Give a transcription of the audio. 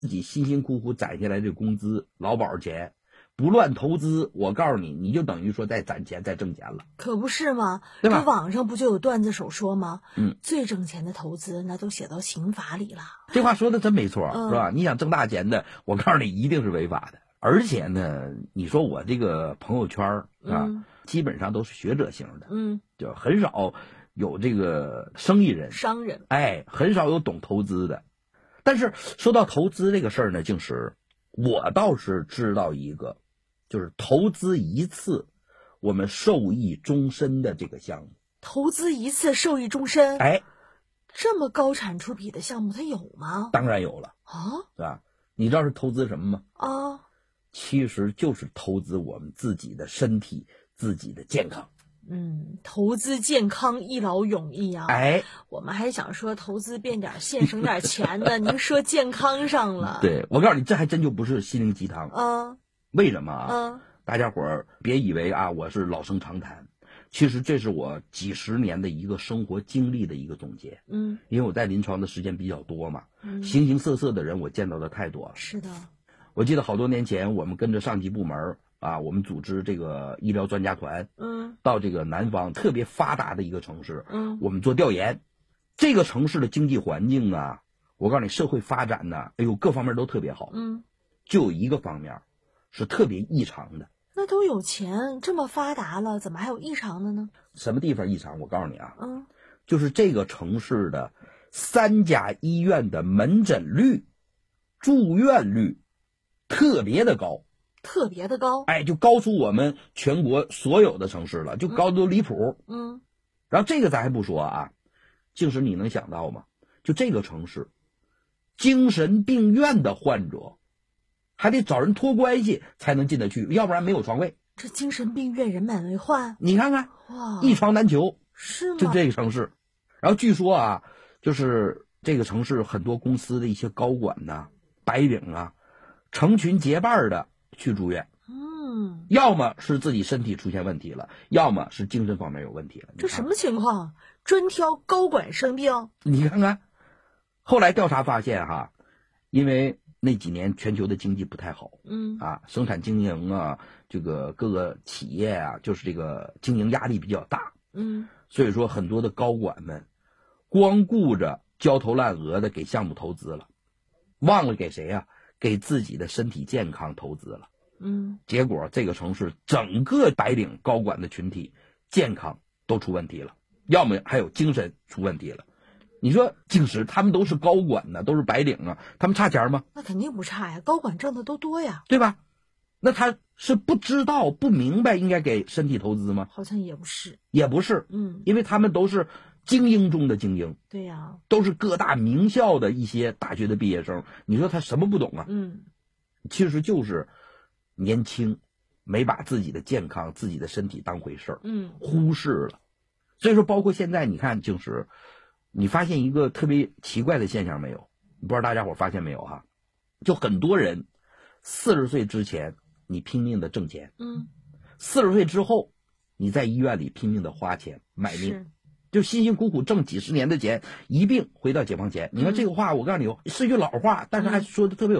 自己辛辛苦苦攒下来这工资劳保钱，不乱投资，我告诉你，你就等于说在攒钱，在挣钱了， 可不是吗？ 对吧？ 这网上不就有段子手说吗？最挣钱的投资那都写到刑法里了。 这话说的真没错，是吧？你想挣大钱的，我告诉你，一定是违法的。而且呢，你说我这个朋友圈啊，基本上都是学者型的，就很少有这个生意人、 商人， 很少有懂投资的。但是说到投资这个事儿呢，静石，我倒是知道一个，就是投资一次，我们受益终身的这个项目。 投资一次受益终身？这么高产出比的项目它有吗？ 当然有了啊，对吧？你知道是投资什么吗？ 啊， 其实就是投资我们自己的身体、自己的健康。 投资健康一劳永逸啊！我们还想说投资变点现省点钱呢，您说健康上了。 对，我告诉你，这还真就不是心灵鸡汤啊。为什么啊？大家伙儿别以为啊我是老生常谈，其实这是我几十年的一个生活经历的一个总结。因为我在临床的时间比较多嘛，形形色色的人我见到的太多了。 是的， 我记得好多年前，我们跟着上级部门啊，我们组织这个医疗专家团，到这个南方特别发达的一个城市，我们做调研。这个城市的经济环境啊，我告诉你，社会发展呢，各方面都特别好。就有一个方面是特别异常的。 那都有钱，这么发达了，怎么还有异常的呢？ 什么地方异常？我告诉你啊，就是这个城市的3甲医院的门诊率、住院率特别的高。 特别的高， 就高出我们全国所有的城市了，就高的都离谱。然后这个咱还不说啊，静石你能想到吗？就这个城市，精神病院的患者还得找人托关系才能进得去，要不然没有床位。 这精神病院人满为患， 你看看， 哇， 一床难求， 是吗？ 就这个城市。然后据说啊，就是这个城市很多公司的一些高管呐、白领啊，成群结伴的去住院，要么是自己身体出现问题了，要么是精神方面有问题了。 这什么情况？专挑高管生病？ 你看看，后来调查发现哈，因为那几年全球的经济不太好，生产经营啊，这个各个企业啊，就是这个经营压力比较大，所以说很多的高管们光顾着焦头烂额的给项目投资了，忘了给谁啊？给自己的身体健康投资了。结果这个城市整个白领高管的群体健康都出问题了，要么还有精神出问题了。你说静石他们都是高管呢，都是白领啊，他们差钱吗？ 那肯定不差呀，高管挣的都多呀， 对吧？那他是不知道不明白应该给身体投资吗？ 好像也不是， 也不是，因为他们都是精英中的精英， 对呀， 都是各大名校的一些大学的毕业生，你说他什么不懂啊？其实就是年轻，没把自己的健康、自己的身体当回事儿，忽视了。所以说，包括现在你看，静石，你发现一个特别奇怪的现象没有？不知道大家伙发现没有哈？就很多人40岁之前你拼命的挣钱，40岁之后你在医院里拼命的花钱买命，就辛辛苦苦挣几十年的钱一并回到解放前。你看这个话，我告诉你是一句老话，但是还说的特别有